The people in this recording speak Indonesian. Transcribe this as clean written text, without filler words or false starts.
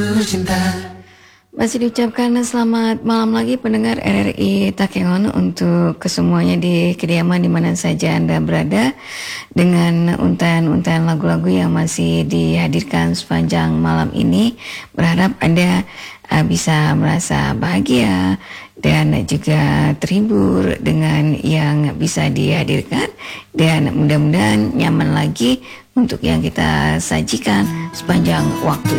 Masih diucapkan selamat malam lagi pendengar RRI Takengon untuk kesemuanya di kediaman di mana saja Anda berada, dengan untayan-untayan lagu-lagu yang masih dihadirkan sepanjang malam ini. Berharap Anda bisa merasa bahagia dan juga terhibur dengan yang bisa dihadirkan, dan mudah-mudahan nyaman lagi untuk yang kita sajikan sepanjang waktu